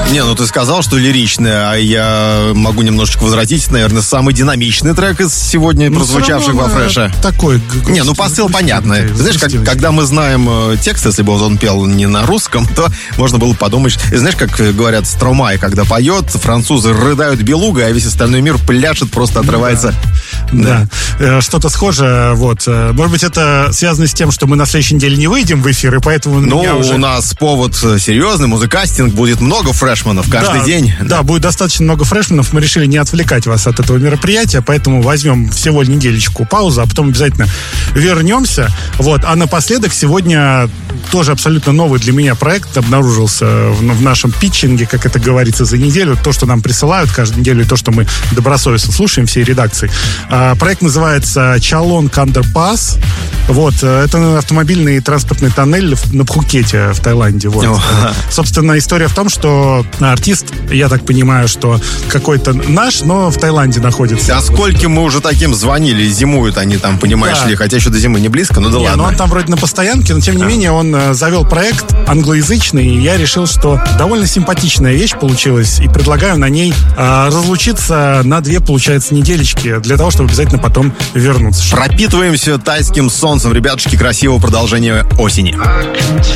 Не, ну ты сказал, что лиричная, а я могу немножечко возразить. Наверное, самый динамичный трек из сегодня прозвучавших во фреше. Такой. Не, ну посыл понятный. Знаешь, когда мы знаем текст, если бы он пел не на русском, то можно было подумать. Знаешь, как говорят Стромай, когда поет, французы рыдают белугой, а весь остальной мир пляшет, просто отрывается. Да. Что-то схожее. Вот. Может быть, это связано с тем, что мы на следующей неделе не выйдем в эфир, и поэтому... у нас повод серьезный, музыкастинг, будет много фрешманов каждый день. Да, будет достаточно много фрешманов. Мы решили не отвлекать вас от этого мероприятия, поэтому возьмем всего неделечку паузу, а потом обязательно вернемся. Вот. А напоследок сегодня тоже абсолютно новый для меня проект обнаружился в нашем питчинге, как это говорится, за неделю. То, что нам присылают каждую неделю, и то, что мы добросовестно слушаем всей редакции. Проект называется Чалон Кандерпас. Вот. Это автомобильный и транспортный тоннель на Пхукете в Таиланде. Вот. Собственно, история в том, что артист, я так понимаю, что какой-то наш, но в Таиланде находится. А скольким мы уже таким звонили, зимуют они там, понимаешь ли, хотя еще до зимы не близко, ну да ладно. Но он там вроде на постоянке, но тем не менее он завел проект англоязычный, и я решил, что довольно симпатичная вещь получилась, и предлагаю на ней разлучиться на 2, получается, неделечки, для того, чтобы обязательно потом вернуться. Пропитываемся тайским солнцем, ребятушки, красивого продолжения осени.